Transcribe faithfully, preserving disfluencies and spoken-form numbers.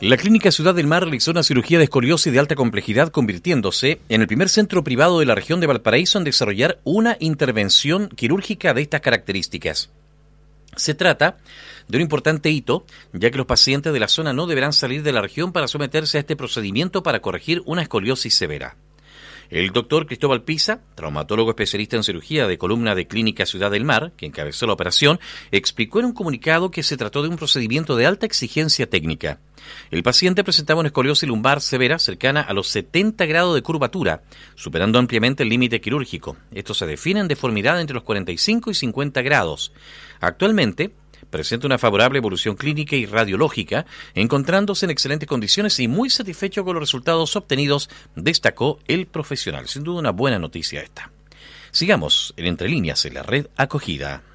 La Clínica Ciudad del Mar realizó una cirugía de escoliosis de alta complejidad, convirtiéndose en el primer centro privado de la región de Valparaíso en desarrollar una intervención quirúrgica de estas características. Se trata de un importante hito, ya que los pacientes de la zona no deberán salir de la región para someterse a este procedimiento para corregir una escoliosis severa. El doctor Cristóbal Pisa, traumatólogo especialista en cirugía de columna de Clínica Ciudad del Mar, que encabezó la operación, explicó en un comunicado que se trató de un procedimiento de alta exigencia técnica. El paciente presentaba una escoliosis lumbar severa cercana a los setenta grados de curvatura, superando ampliamente el límite quirúrgico. Esto se define en deformidad entre los cuarenta y cinco y cincuenta grados. Actualmente presenta una favorable evolución clínica y radiológica, encontrándose en excelentes condiciones y muy satisfecho con los resultados obtenidos, destacó el profesional. Sin duda una buena noticia esta. Sigamos en Entre Líneas en la red Acogida.